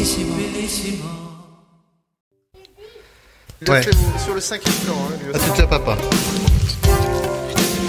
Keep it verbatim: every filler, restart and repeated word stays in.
Il a Ouais. fait au- sur le cinquième plan. Hein, lui À aussi. tout ça, papa.